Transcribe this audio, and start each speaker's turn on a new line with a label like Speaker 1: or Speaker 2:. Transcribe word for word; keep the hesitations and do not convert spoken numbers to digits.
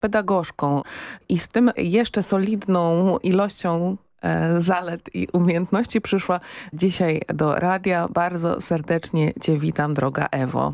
Speaker 1: pedagogzką i z tym jeszcze solidną ilością e, zalet i umiejętności przyszła dzisiaj do radia. Bardzo serdecznie Cię witam, droga Ewo.